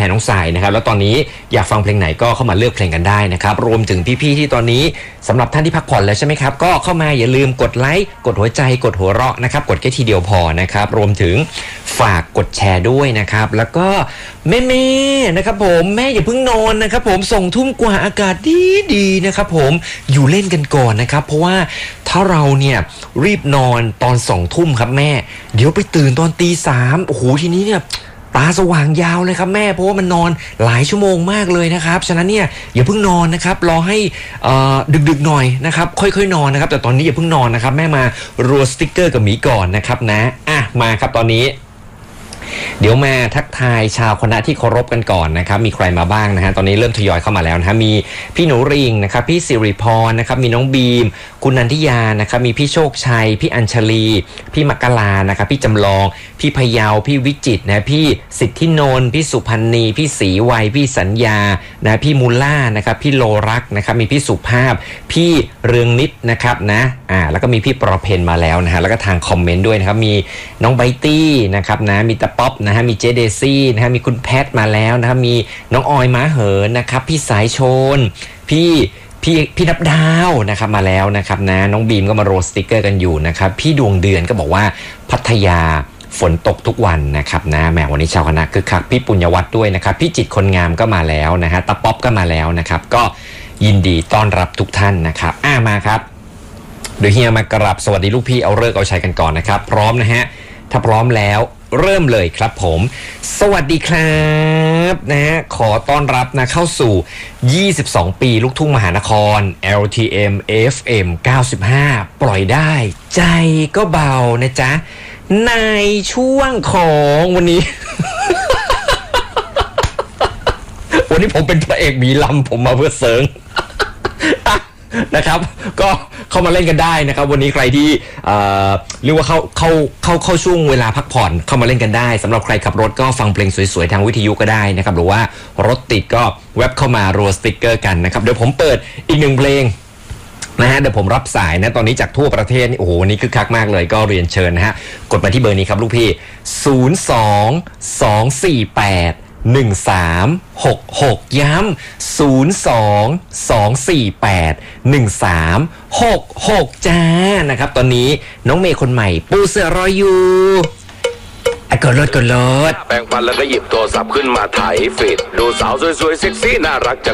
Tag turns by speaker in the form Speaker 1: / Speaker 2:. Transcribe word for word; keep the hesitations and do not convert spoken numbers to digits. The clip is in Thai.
Speaker 1: ทนน้องสายนะครับแล้วตอนนี้อยากฟังเพลงไหนก็เข้ามาเลือกเพลงกันได้นะครับรวมถึงพี่ๆที่ตอนนี้สำหรับท่านที่พักผ่อนแล้วใช่ไหมครับก็เข้ามาอย่าลืมกดไลค์กดหัวใจกดหัวเราะนะครับกดแค่ทีเดียวพอนะครับรวมถึงฝากกดแชร์ด้วยนะครับแล้วก็แม่ๆนะครับผมแม่อย่าเพิ่งนอนนะครับผมส่งทุ่มกว่าอากาศดีดีนะครับผมอยู่เล่นกันก่อนนะครับเพราะว่าถ้าเราเนี่ยรีบนอนตอนสองทุ่มครับแม่เดี๋ยวไปตื่นตอนตีสามโอ้โหทีนี้เนี่ยตาสว่างยาวเลยครับแม่เพราะว่ามันนอนหลายชั่วโมงมากเลยนะครับฉะนั้นเนี่ยอย่าเพิ่งนอนนะครับรอให้ดึกๆหน่อยนะครับค่อยๆนอนนะครับแต่ตอนนี้อย่าเพิ่งนอนนะครับแม่มารัวสติ๊กเกอร์กับหมีก่อนนะครับนะอ่ะมาครับตอนนี้เดี๋ยวมาทักทายชาวคณะที่เคารพกันก่อนนะครับมีใครมาบ้างนะฮะตอนนี้เริ่มทยอยเข้ามาแล้วนะฮะมีพี่หนูริงนะครับพี่สิริพรนะครับมีน้องบีมคุณนันทิยานะครับมีพี่โชคชัยพี่อัญชลีพี่มักกลานะครับพี่จำลองพี่พยาวพี่วิจิตรนะพี่สิทธินนท์พี่สุพันนีพี่ศรีวัยพี่สัญญานะพี่มูล่านะครับพี่โลรักนะครับมีพี่สุภาพพี่เรืองนิดนะครับนะอ่าแล้วก็มีพี่ประเพณมาแล้วนะฮะแล้วก็ทางคอมเมนต์ด้วยนะครับมีน้องไบตี้นะครับนะมีตะป๊อปนะฮะมีเจเดซี่นะฮะมีคุณแพทมาแล้วนะครับมีน้องออยม้าเหินนะครับพี่สายชนพี่พี่พี่นับดาวนะครับมาแล้วนะครับนะน้องบีมก็มาโรสติกเกอร์กันอยู่นะครับพี่ดวงเดือนก็บอกว่าพัทยาฝนตกทุกวันนะครับนะแหมวันนี้ชาวคณะคึกคักพี่ปุญญวัฒน์ด้วยนะครับพี่จิตคนงามก็มาแล้วนะฮะตะป๊อปก็มาแล้วนะครับก็ยินดีต้อนรับทุกท่านนะครับอ่ามาครับเดี๋ยวเฮียมากราบสวัสดีลูกพี่เอาเลิกเอาชัยกันก่อนนะครับพร้อมนะฮะถ้าพร้อมแล้วเริ่มเลยครับผมสวัสดีครับนะฮะขอต้อนรับนะเข้าสู่ยี่สิบสองปีลูกทุ่งมหานคร แอล ที เอ็ม เอฟ เอ็ม เก้าสิบห้าปล่อยได้ใจก็เบานะจ๊ะในช่วงของวันนี้ วันนี้ผมเป็นพระเอกหมีลำผมมาเพื่อเสริง นะครับก็เข้ามาเล่นกันได้นะครับวันนี้ใครที่เรียกว่าเข้าเข้าเข้าเข้าช่วงเวลาพักผ่อนเข้ามาเล่นกันได้สำหรับใครขับรถก็ฟังเพลงสวยๆทางวิทยุก็ได้นะครับหรือว่ารถติดก็แว็บเข้ามารัวสติ๊กเกอร์กันนะครับเดี๋ยวผมเปิดอีกหนึ่งเพลงนะฮะเดี๋ยวผมรับสายนะตอนนี้จากทั่วประเทศนี่โอ้โหวันนี้คึกคักมากเลยก็เรียนเชิญนะฮะกดมาที่เบอร์นี้ครับลูกพี่ศูนย์ สอง สอง สี่ แปดหนึ่งสามหกหกย้ำศูนย์ สอง สอง สี่ แปดหนึ่งสามหกหกจ้านะครับตอนนี้น้องเมย์คนใหม่ปูเสือรออยู่อ่ะกดรถกดรถ
Speaker 2: แปรงฟันแล้วก็หยิบโทรศัพท์ขึ้นมาถ่ายฟีดดูสาวสวยๆเซ็กซี่น่ารักจัง